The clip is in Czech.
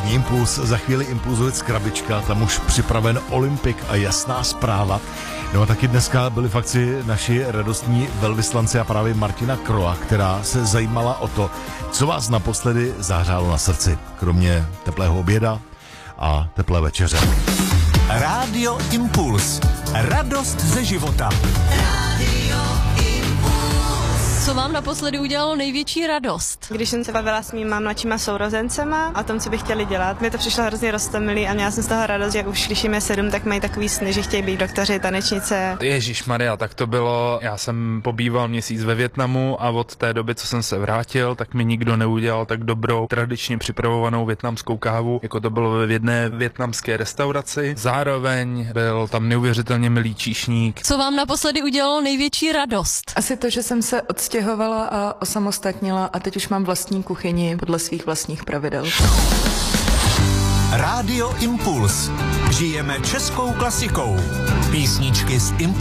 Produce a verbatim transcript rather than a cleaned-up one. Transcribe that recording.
Ranní impuls, za chvíli impulzuje krabička, tam už připraven Olympik a jasná zpráva. No a taky dneska byli v akci naši radostní velvyslanci a právě Martina Kroa, která se zajímala o to, co vás naposledy zahřálo na srdci, kromě teplého oběda a teplé večeře. Rádio Impuls. Radost ze života. Co vám naposledy udělalo největší radost? Když jsem se bavila s mýma mladšíma sourozencema a o tom, co by chtěli dělat, mi to přišlo hrozně roztomilý a měla jsem z toho radost, že už když jim je sedm, tak mají takový sny, že chtějí být doktoři, tanečnice. Ježišmarja, tak to bylo, já jsem pobýval měsíc ve Vietnamu a od té doby, co jsem se vrátil, tak mi nikdo neudělal tak dobrou, tradičně připravovanou vietnamskou kávu, jako to bylo v jedné vietnamské restauraci. Zároveň byl tam neuvěřitelně milý číšník. Co vám naposledy udělalo největší radost? Asi to, že jsem se odstěhovala a osamostatnila a teď už mám vlastní kuchyni podle svých vlastních pravidel. Rádio Impuls. Žijeme českou klasikou. Písničky z Impuls.